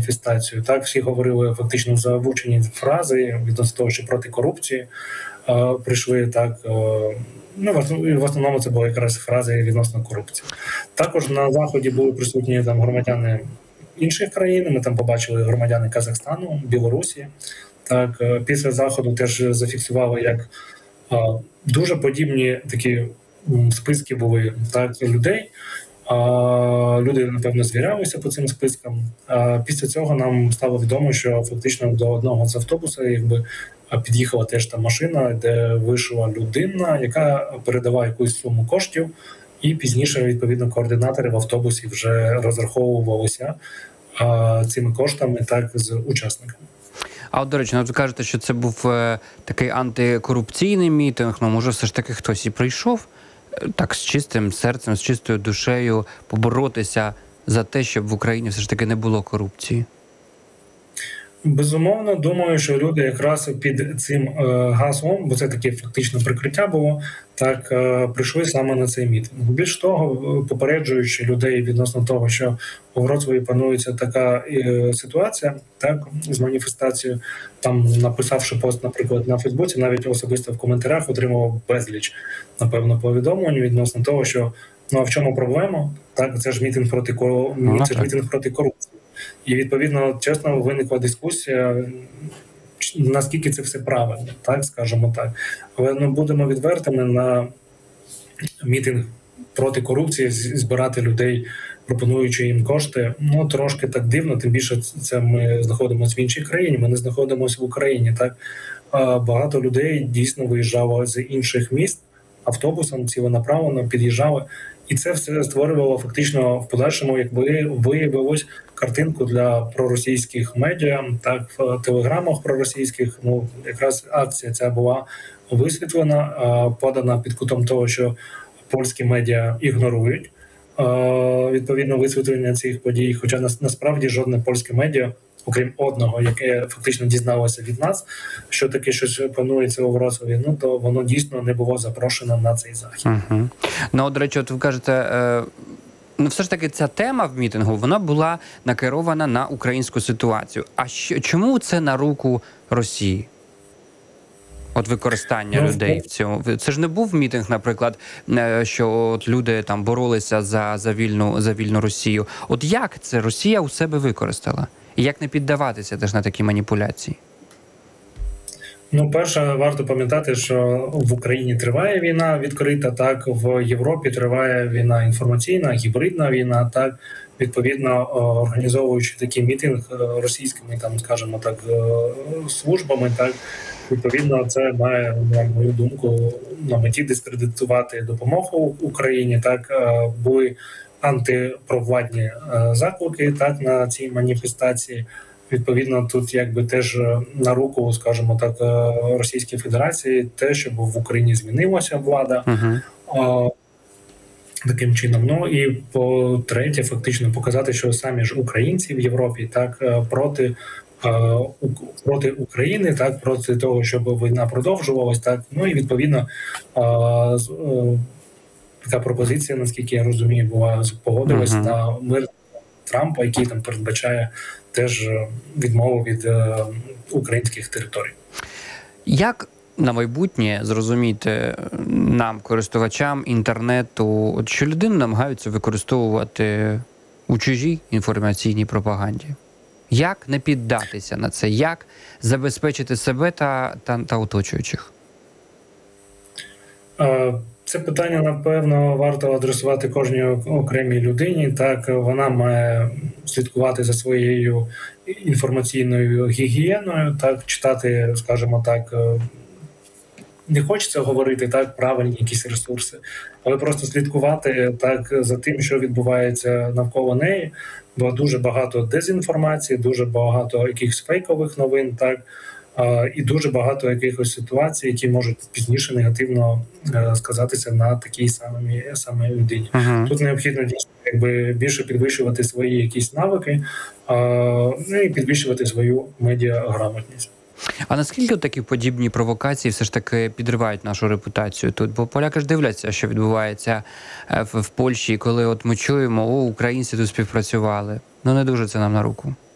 маніфестацію. Так, всі говорили фактично заучені фрази відносно того, що проти корупції прийшли, так, ну, в основному це були якраз фрази відносно корупції. Також на Заході були присутні там громадяни інших країн, ми там побачили громадяни Казахстану, Білорусі. Так, після Заходу теж зафіксували, як дуже подібні такі списки були, так, людей. Люди, напевно, звірялися по цим спискам. Після цього нам стало відомо, що фактично до одного з автобуса якби під'їхала теж та машина, де вийшла людина, яка передала якусь суму коштів, і пізніше, відповідно, координатори в автобусі вже розраховувалися цими коштами, так, з учасниками. А от, до речі, ви кажете, що це був такий антикорупційний мітинг, ну, може, все ж таки хтось і прийшов так з чистим серцем, з чистою душею поборотися за те, щоб в Україні все ж таки не було корупції? Безумовно, думаю, що люди якраз під цим гаслом, бо це таке фактично прикриття було, так, прийшли саме на цей мітинг. Більш того, попереджуючи людей відносно того, що у Вроцлаві планується така ситуація, так, з маніфестацією, там, написавши пост, наприклад, на Фейсбуці, навіть особисто в коментарях отримував безліч, напевно, повідомлень відносно того, що, ну, а в чому проблема? Так, це ж мітинг проти корупції. І, відповідно, чесно, виникла дискусія, наскільки це все правильно, так, скажімо так. Але ми будемо відвертими, на мітинг проти корупції збирати людей, пропонуючи їм кошти, ну, трошки так дивно, тим більше це ми знаходимося в іншій країні, ми не знаходимося в Україні, так. Багато людей дійсно виїжджало з інших міст автобусом, ціленаправленно під'їжджали. І це все створювало фактично в подальшому, якби виявилось, картинку для проросійських медіа, так, в телеграмах проросійських. Ну, якраз акція ця була висвітлена, подана під кутом того, що польські медіа ігнорують відповідно висвітлення цих подій. Хоча насправді жодне польське медіа, окрім одного, яке фактично дізналося від нас, що таке щось планується у Вроцлаві, ну, то воно дійсно не було запрошено на цей захід. Угу. Ну, от, до речі, от ви кажете, ну, все ж таки ця тема в мітингу, вона була накерована на українську ситуацію. А чому це на руку Росії? От використання людей в цьому. Це ж не був мітинг, наприклад, що от люди там боролися за вільну Росію. От як це Росія у себе використала? І як не піддаватися теж на такі маніпуляції? Ну, перше, варто пам'ятати, що в Україні триває війна відкрита, так, в Європі триває війна інформаційна, гібридна війна, так, відповідно, організовуючи такий мітинг російськими, там, скажімо так, службами, так, відповідно, це має, на мою думку, на меті дискредитувати допомогу Україні, так, були антипровладні заклики, так, на цій маніфестації. Відповідно, тут якби теж на руку, скажімо так, Російській Федерації те, щоб в Україні змінилася влада таким чином. Ну і по-третє, фактично показати, що самі ж українці в Європі так проти України, так, проти того, щоб війна продовжувалась, так, ну і відповідно така пропозиція, наскільки я розумію, була погодилась на мир Трампа, який там передбачає теж відмову від українських територій. Як на майбутнє зрозуміти нам, користувачам інтернету, от що людини намагаються використовувати у чужій інформаційній пропаганді? Як не піддатися на це? Як забезпечити себе та оточуючих? Це питання, напевно, варто адресувати кожній окремій людині. Так, вона має слідкувати за своєю інформаційною гігієною, так, читати, скажімо так, не хочеться говорити так правильні якісь ресурси, але просто слідкувати так за тим, що відбувається навколо неї, бо дуже багато дезінформації, дуже багато якихось фейкових новин, так, і дуже багато якихось ситуацій, які можуть пізніше негативно сказатися на такій самій людині. Тут необхідно дійсно якби більше підвищувати свої якісь навики, ну і підвищувати свою медіаграмотність. А наскільки такі подібні провокації все ж таки підривають нашу репутацію тут? Бо поляки ж дивляться, що відбувається в Польщі, коли от ми чуємо, українці тут співпрацювали. Ну не дуже це нам на руку.